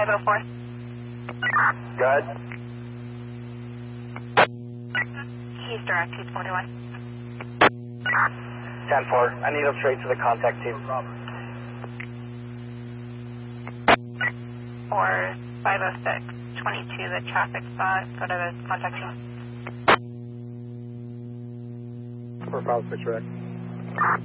504. Go ahead. He's direct, he's 41. 10-4. I need him straight to the contact team. Or 506, 22, the traffic spot, go to the contact team. 456, Rick.